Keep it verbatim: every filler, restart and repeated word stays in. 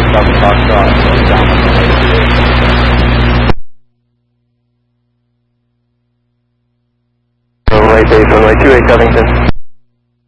Delta Foxtrot, down on the right base, runway two eight Covington.